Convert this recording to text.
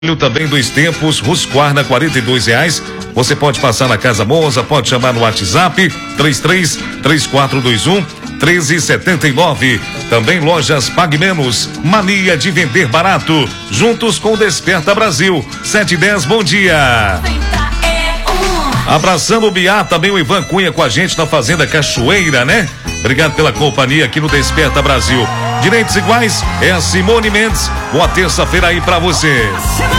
Também Dois Tempos, Rusquarna, R$ 42. Você pode passar na Casa Moza, pode chamar no WhatsApp 33-3421-1379. Também lojas Pague Menos, mania de vender barato, juntos com o Desperta Brasil. 710, bom dia. Abraçando o Biá, também o Ivan Cunha com a gente na Fazenda Cachoeira, né? Obrigado pela companhia aqui no Desperta Brasil. Direitos iguais é a Simone Mendes. Boa terça-feira aí pra você.